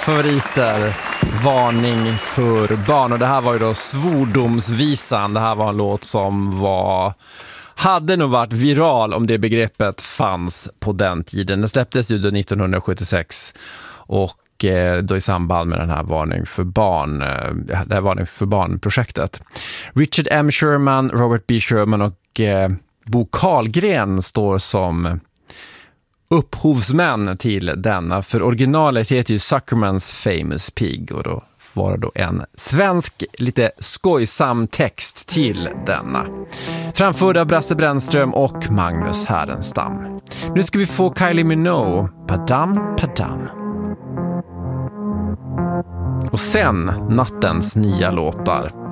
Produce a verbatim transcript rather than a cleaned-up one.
favoriter, Varning för barn. Och det här var ju då Svordomsvisan. Det här var en låt som var hade nog varit viral om det begreppet fanns på den tiden. Den släpptes ju då nittonhundrasjuttiosex och eh, då i samband med den här Varning för barn, eh, det här Varning för barn-projektet. Richard M. Sherman, Robert B. Sherman och eh, Bo Karlgren står som upphovsmän till denna. För originalet heter ju Zuckermans Famous Pig och då var det då en svensk, lite skojsam text till denna. Framförd av Brasse Brännström och Magnus Härenstam. Nu ska vi få Kylie Minogue, Padam Padam. Och sen nattens nya låtar.